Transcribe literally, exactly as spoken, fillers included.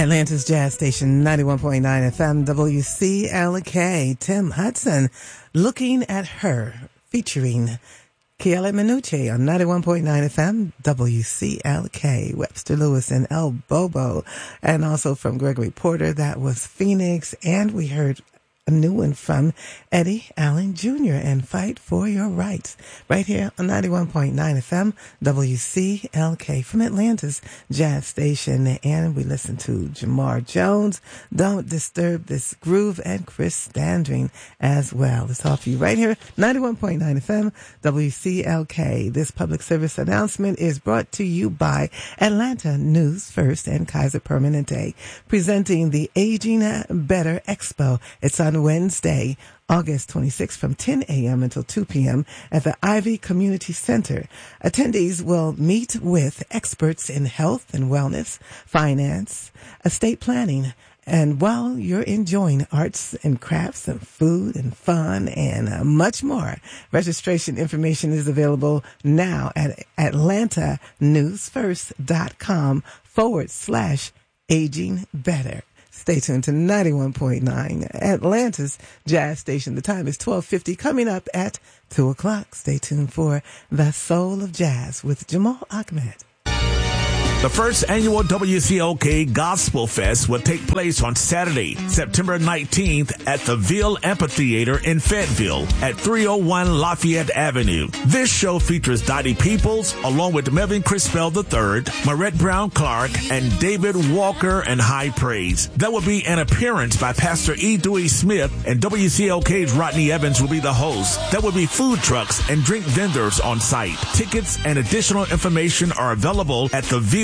Atlanta's Jazz Station, ninety-one point nine F M, W C L K. Tim Hudson, Looking at Her, featuring Chieli Minucci on ninety-one point nine F M, W C L K. Webster Lewis and El Bobo. And also from Gregory Porter, that was Phoenix. And we heard a new one from Eddie Allen Junior and Fight for Your Rights, right here on ninety-one point nine F M, W C L K, from Atlanta's Jazz Station. And we listen to Jamar Jones, Don't Disturb This Groove, and Chris Standring as well. It's all for you right here, ninety-one point nine F M, W C L K. This public service announcement is brought to you by Atlanta News First and Kaiser Permanente, presenting the Aging Better Expo. It's on Wednesday, August twenty-sixth from ten a.m. until two p.m. at the Ivy Community Center. Attendees will meet with experts in health and wellness, finance, estate planning, and while you're enjoying arts and crafts and food and fun and uh, much more. Registration information is available now at atlantanewsfirst.com forward slash aging better. Stay tuned to ninety-one point nine, Atlanta's Jazz Station. The time is twelve fifty, coming up at two o'clock. Stay tuned for The Soul of Jazz with Jamal Ahmed. The first annual W C L K Gospel Fest will take place on Saturday, September nineteenth at the Ville Amphitheater in Fayetteville at three oh one Lafayette Avenue. This show features Dottie Peoples along with Melvin Crispell the third, Marette Brown Clark, and David Walker and High Praise. There will be an appearance by Pastor E. Dewey Smith, and W C L K's Rodney Evans will be the host. There will be food trucks and drink vendors on site. Tickets and additional information are available at the Ville